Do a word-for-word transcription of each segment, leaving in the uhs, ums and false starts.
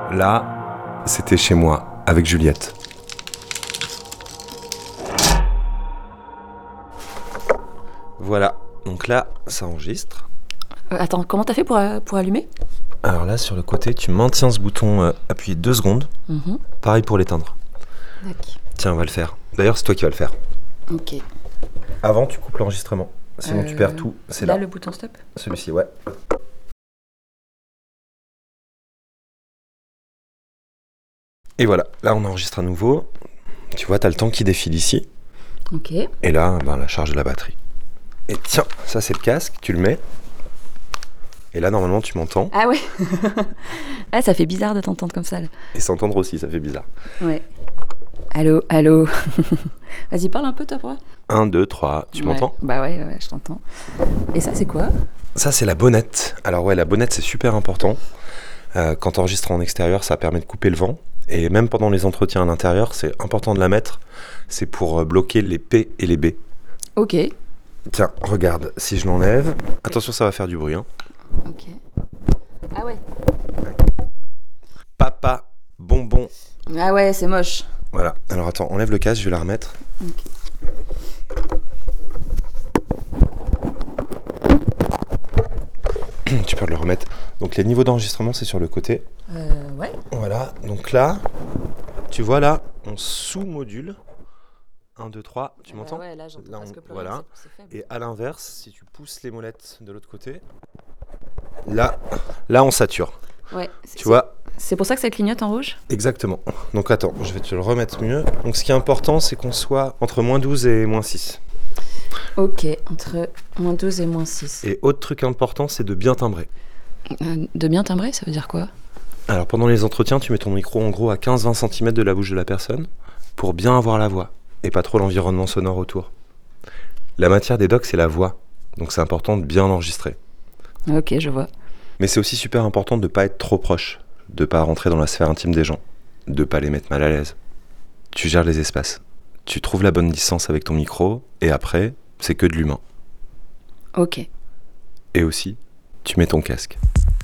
Là, c'était chez moi, avec Juliette. Voilà, donc là, ça enregistre. Euh, attends, comment t'as fait pour, euh, pour allumer ? Alors là, sur le côté, tu maintiens ce bouton euh, appuyé deux secondes. Mhm. Pareil pour l'éteindre. D'accord. Tiens, on va le faire. D'ailleurs, c'est toi qui vas le faire. Ok. Avant, tu coupes l'enregistrement. Sinon, Euh, tu perds tout. C'est là, là. le bouton stop ? Celui-ci, ouais. Et voilà, là, on enregistre à nouveau. Tu vois, t'as le temps qui défile ici. Ok. Et là, ben, la charge de la batterie. Et tiens, ça, c'est le casque. Tu le mets. Et là, normalement, tu m'entends. Ah ouais. Ah, ça fait bizarre de t'entendre comme ça, là. Et s'entendre aussi, ça fait bizarre. Ouais. Allô, allô. Vas-y, parle un peu, toi, pour moi. un, deux, trois. Tu Ouais. m'entends ? Bah ouais, ouais, je t'entends. Et ça, c'est quoi ? Ça, c'est la bonnette. Alors ouais, la bonnette, c'est super important. Euh, quand tu enregistres en extérieur, ça permet de couper le vent. Et même pendant les entretiens à l'intérieur, c'est important de la mettre. C'est pour euh, bloquer les P et les B. Ok. Tiens, regarde, si je l'enlève... Attention, ça va faire du bruit. Hein. Ok. Ah ouais. Papa, bonbon. Ah ouais, c'est moche. Voilà. Alors attends, enlève le casque, je vais la remettre. Ok. Tu peux le remettre. Donc les niveaux d'enregistrement, c'est sur le côté. Euh, ouais. Voilà. Donc là, tu vois là, on sous-module. un, deux, trois. Tu Bah m'entends ? ouais, là, j'entends Là, on- presque plus voilà. rien, c'est- c'est faible. Et à l'inverse, si tu pousses les molettes de l'autre côté, là, là on sature. Ouais. c'est- Tu c'est- vois ? C'est pour ça que ça clignote en rouge ? Exactement. Donc attends, je vais te le remettre mieux. Donc ce qui est important, c'est qu'on soit entre moins douze et moins six. Ok, entre moins douze et moins six. Et autre truc important, c'est de bien timbrer. Euh, de bien timbrer, ça veut dire quoi ? Alors pendant les entretiens, tu mets ton micro en gros à quinze à vingt centimètres de la bouche de la personne pour bien avoir la voix et pas trop l'environnement sonore autour. La matière des docs, c'est la voix. Donc c'est important de bien l'enregistrer. Ok, je vois. Mais c'est aussi super important de ne pas être trop proche, de ne pas rentrer dans la sphère intime des gens, de ne pas les mettre mal à l'aise. Tu gères les espaces. Tu trouves la bonne distance avec ton micro et après, c'est que de l'humain. Ok. Et aussi, tu mets ton casque.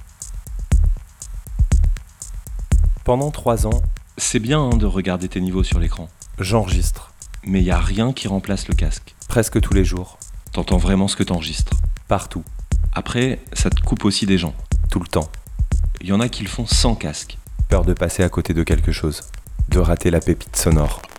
Pendant trois ans, c'est bien hein, de regarder tes niveaux sur l'écran. J'enregistre. Mais il n'y a rien qui remplace le casque. Presque tous les jours. T'entends vraiment ce que t'enregistres. Partout. Après, ça te coupe aussi des gens. Tout le temps. Il y en a qui le font sans casque. Peur de passer à côté de quelque chose. De rater la pépite sonore.